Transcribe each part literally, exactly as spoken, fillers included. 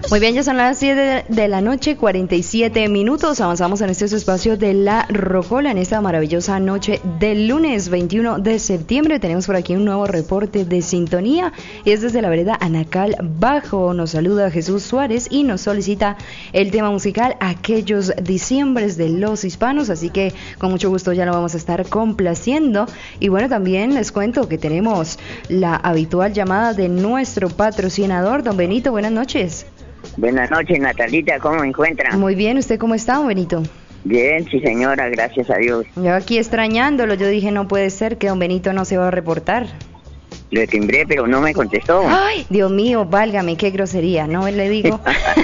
Muy bien, ya son las siete de la noche, cuarenta y siete minutos. Avanzamos en este espacio de La Rocola en esta maravillosa noche del lunes veintiuno de septiembre. Tenemos por aquí un nuevo reporte de sintonía y es desde la vereda Anacal Bajo. Nos saluda Jesús Suárez y nos solicita el tema musical Aquellos Diciembres de los Hispanos, así que con mucho gusto ya lo vamos a estar complaciendo. Y bueno, también les cuento que tenemos la habitual llamada de nuestro patrocinador, don Benito. Buenas noches. Buenas noches, Natalita, ¿cómo me encuentra? Muy bien, ¿usted cómo está, don Benito? Bien, sí señora, gracias a Dios. Yo aquí extrañándolo, yo dije no puede ser que don Benito no se va a reportar. Le timbré, pero no me contestó. Ay, Dios mío, válgame, qué grosería, ¿no le digo?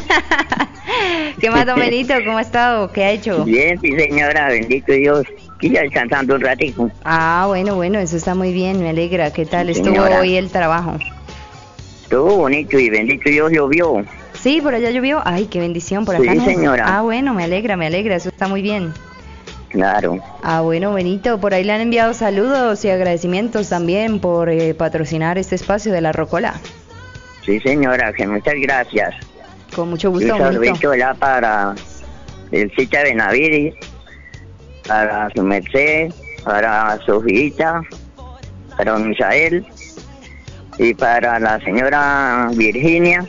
¿Qué más, don Benito? ¿Cómo ha estado? ¿Qué ha hecho? Bien, sí señora, bendito Dios. Aquí ya descansando un ratito. Ah, bueno, bueno, eso está muy bien, me alegra. ¿Qué tal Sí, estuvo señora. hoy el trabajo? Estuvo bonito y bendito Dios llovió. Sí, por allá llovió. Ay, qué bendición, por acá Sí, no. señora. Ah, bueno, me alegra, me alegra, eso está muy bien. Claro. Ah, bueno, Benito, por ahí le han enviado saludos y agradecimientos también por eh, patrocinar este espacio de La Rocola. Sí señora, que muchas gracias. Con mucho Y gusto, un Benito. saludito ya para el Cita Benavides, para su merced, para Sofía, para don Misael y para la señora Virginia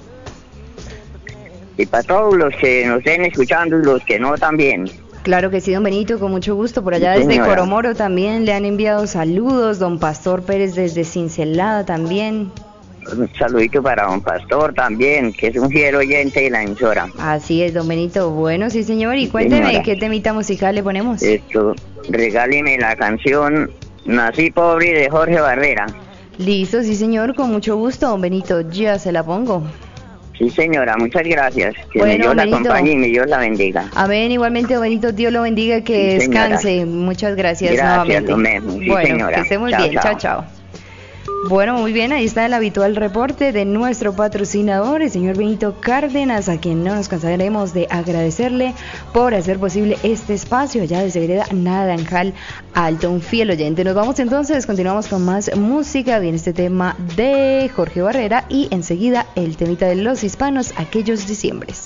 y para todos los que nos estén escuchando y los que no también. Claro que sí, don Benito, con mucho gusto. Por allá Sí, desde señora. Coromoro también le han enviado saludos, don Pastor Pérez desde Cincelada también. Un saludito para don Pastor también, que es un fiel oyente de la emisora. Así es, don Benito. Bueno, sí, señor, y Sí, cuénteme, señora. ¿qué temita musical le ponemos? Esto, regáleme la canción Nací Pobre de Jorge Barrera. Listo, sí, señor, con mucho gusto, don Benito, ya se la pongo. Sí señora, muchas gracias. Que Bueno, me Dios la Benito. acompañe y me Dios la bendiga. Amén, igualmente, don Benito, Dios lo bendiga, que Sí, señora. descanse. Muchas gracias, Gracias, nuevamente. lo mismo. Sí, bueno, señora. que esté muy Chao, bien, chao, chao. chao. Bueno, muy bien, ahí está el habitual reporte de nuestro patrocinador, el señor Benito Cárdenas, a quien no nos cansaremos de agradecerle por hacer posible este espacio allá desde Vereda Naranjal Alto, un fiel oyente. Nos vamos entonces, continuamos con más música, viene este tema de Jorge Barrera y enseguida el temita de los hispanos, Aquellos Diciembres.